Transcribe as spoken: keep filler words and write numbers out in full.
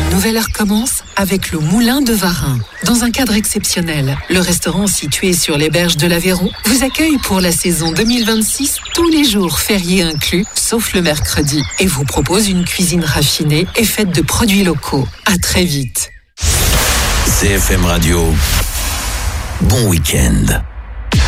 nouvelle heure commence avec le Moulin de Varin. Dans un cadre exceptionnel, le restaurant situé sur les berges de l'Aveyron vous accueille pour la saison deux mille vingt-six, tous les jours fériés inclus, sauf le mercredi, et vous propose une cuisine raffinée et faite de produits locaux. À très vite. C F M Radio, bon week-end.